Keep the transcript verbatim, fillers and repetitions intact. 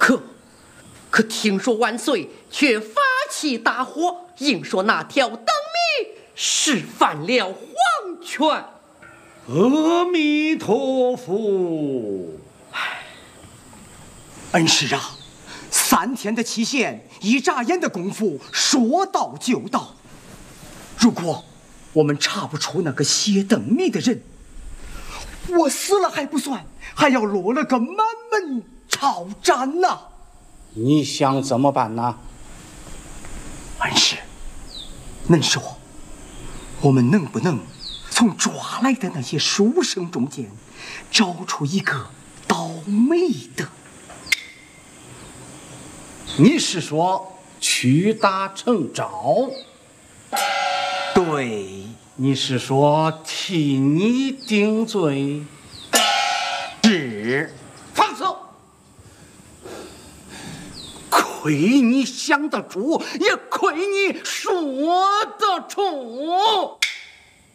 可可听说万岁却发起大火，硬说那条灯谜是犯了皇权。 阿弥陀佛！ 恩师啊，三天的期限，一眨眼的功夫，说到就到。如果我们查不出那个写灯谜的人，我死了还不算，还要落了个满门抄斩呐！ 你想怎么办呢？ 恩师，恁说，我们能不能从抓来的那些书生中间找出一个倒霉的？ 你是说屈打成招？ 对。 你是说替你定罪？ 是。 放手！亏你想得出，也亏你说得出。